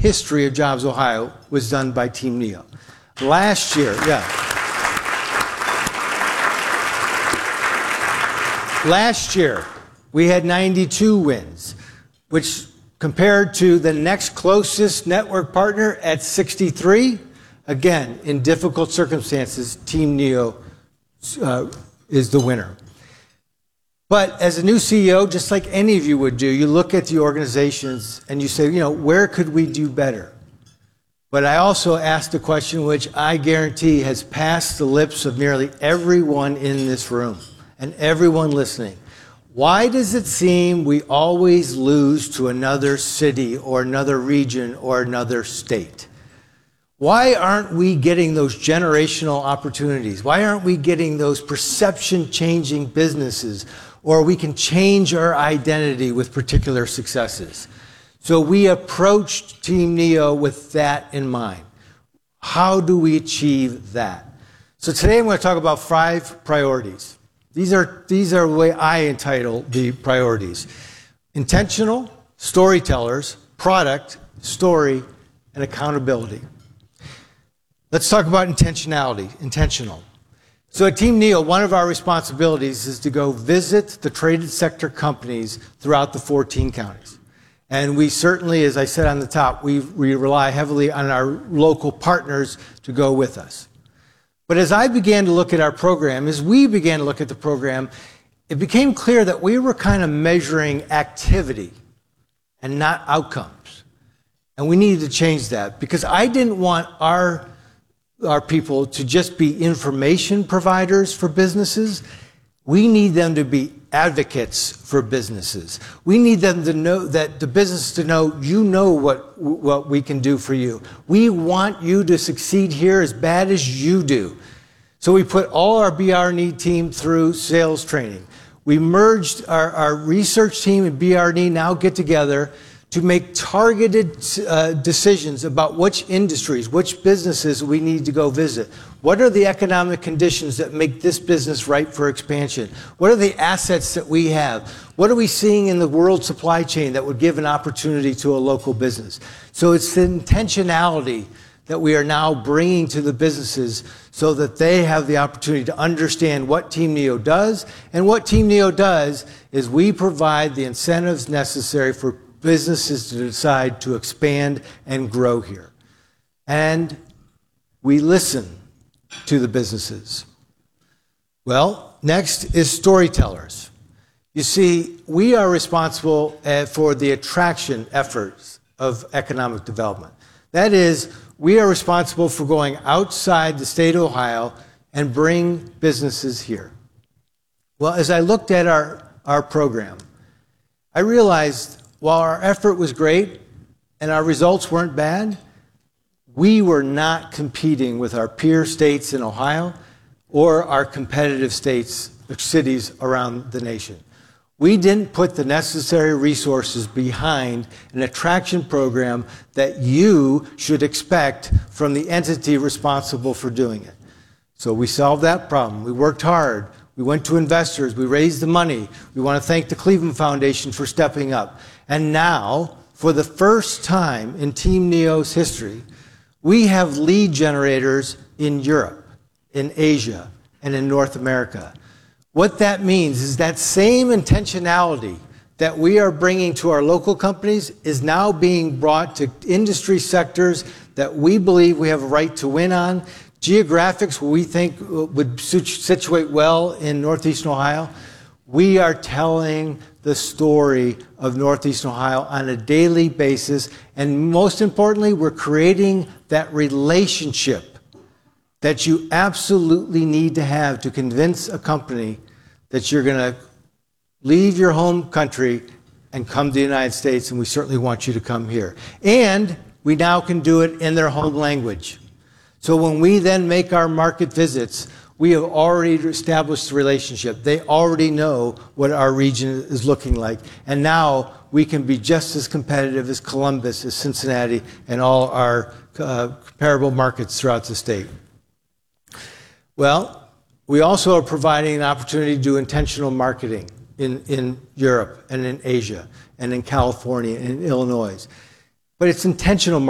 history of Jobs Ohio was done by Team Neo. Last year, last year, we had 92 wins, which compared to the next closest network partner at 63, again, in difficult circumstances, Team Neo is the winner. But as a new CEO, just like any of you would do, you look at the organizations and you say, where could we do better? But I also asked a question which I guarantee has passed the lips of nearly everyone in this room and everyone listening. Why does it seem we always lose to another city or another region or another state? Why aren't we getting those generational opportunities? Why aren't we getting those perception-changing businesses, or we can change our identity with particular successes? So we approached Team Neo with that in mind. How do we achieve that? So today I'm going to talk about 5 priorities. These are the way I entitle the priorities: intentional, storytellers, product, story, and accountability. Let's talk about intentionality, intentional. So at Team Neo, one of our responsibilities is to go visit the traded sector companies throughout the 14 counties. And we certainly, as I said on the top, we rely heavily on our local partners to go with us. But as I began to look at our program, as we began to look at the program, it became clear that we were kind of measuring activity and not outcomes. And we needed to change that, because I didn't want our people to just be information providers for businesses. We need them to be advocates for businesses. We need them to know that the business to know what we can do for you. We want you to succeed here as bad as you do. So we put all our BR&E team through sales training. We merged our research team and BR&E now get together to make targeted decisions about which industries, which businesses we need to go visit. What are the economic conditions that make this business ripe for expansion? What are the assets that we have? What are we seeing in the world supply chain that would give an opportunity to a local business? So it's the intentionality that we are now bringing to the businesses so that they have the opportunity to understand what Team Neo does. And what Team Neo does is we provide the incentives necessary for businesses to decide to expand and grow here. And we listen to the businesses. Well, next is storytellers. You see, we are responsible for the attraction efforts of economic development. That is, we are responsible for going outside the state of Ohio and bring businesses here. Well, as I looked at our program, I realized while our effort was great and our results weren't bad, we were not competing with our peer states in Ohio or our competitive cities around the nation. We didn't put the necessary resources behind an attraction program that you should expect from the entity responsible for doing it. So we solved that problem. We worked hard. We went to investors. We raised the money. We want to thank the Cleveland Foundation for stepping up. And now, for the first time in Team Neo's history, we have lead generators in Europe, in Asia, and in North America. What that means is that same intentionality that we are bringing to our local companies is now being brought to industry sectors that we believe we have a right to win on, geographics we think would situate well in Northeastern Ohio. We are telling the story of Northeastern Ohio on a daily basis, and most importantly, we're creating that relationship that you absolutely need to have to convince a company that you're going to leave your home country and come to the United States, and we certainly want you to come here. And we now can do it in their home language. So when we then make our market visits, we have already established the relationship. They already know what our region is looking like. And now we can be just as competitive as Columbus, as Cincinnati, and all our comparable markets throughout the state. Well, we also are providing an opportunity to do intentional marketing in Europe and in Asia and in California and in Illinois. But it's intentional marketing.